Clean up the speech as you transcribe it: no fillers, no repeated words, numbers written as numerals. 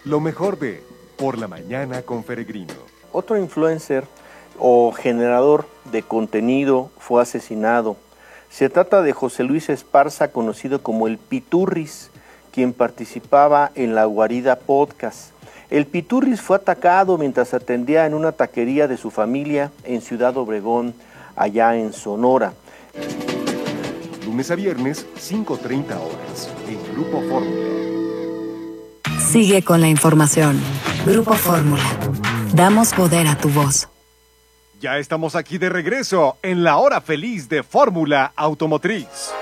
Lo mejor de Por la Mañana con Peregrino. Otro influencer o generador de contenido fue asesinado. Se trata de José Luis Esparza, conocido como el Piturris, quien participaba en La Guarida Podcast. El Piturris fue atacado mientras atendía en una taquería de su familia en Ciudad Obregón, allá en Sonora. Lunes a viernes, 5:30 horas, en Grupo Fórmula. Sigue con la información. Grupo Fórmula. Damos poder a tu voz. Ya estamos aquí de regreso en la hora feliz de Fórmula Automotriz.